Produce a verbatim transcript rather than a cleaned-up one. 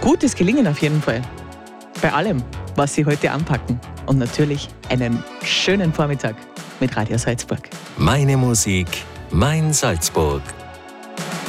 gutes Gelingen auf jeden Fall. Bei allem, was Sie heute anpacken. Und natürlich einen schönen Vormittag mit Radio Salzburg. Meine Musik, mein Salzburg.